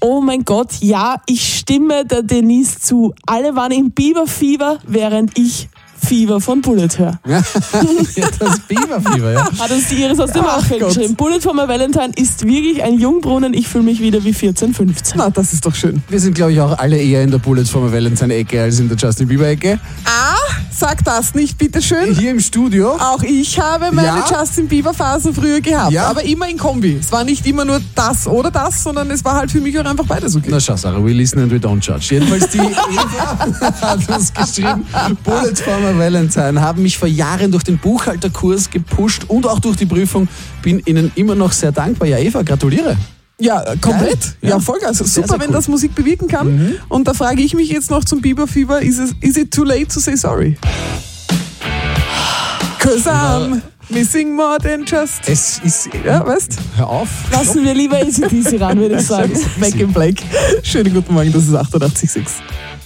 Oh mein Gott, ja, ich stimme der Denise zu. Alle waren im Biberfieber, während ich Fieber von Bullet höre. Ja, das Biberfieber, ja. Hat uns die Iris aus dem Aufwand geschrieben. Bullet for my Valentine ist wirklich ein Jungbrunnen. Ich fühle mich wieder wie 14, 15. Na, das ist doch schön. Wir sind, glaube ich, auch alle eher in der Bullet for my Valentine-Ecke als in der Justin Bieber-Ecke. Sag das nicht, bitteschön. Hier im Studio. Auch ich habe meine Justin Bieber-Phase früher gehabt, aber immer in Kombi. Es war nicht immer nur das oder das, sondern es war halt für mich auch einfach beides okay. Na schau, Sarah, we listen and we don't judge. Jedenfalls die Eva hat uns geschrieben, Bullet for my Valentine haben mich vor Jahren durch den Buchhalterkurs gepusht und auch durch die Prüfung. Bin Ihnen immer noch sehr dankbar. Ja, Eva, gratuliere. Ja, komplett. Geil. Ja, Vollgas. Sehr, Super, sehr wenn cool. das Musik bewirken kann. Und da frage ich mich jetzt noch zum Bieberfieber, is it too late to say sorry? 'Cause I'm missing more than just... Es ist... Ja, weißt? Hör auf. Lassen wir lieber ACDC ran, würde ich sagen. Back in Black. Schönen guten Morgen, das ist 88,6.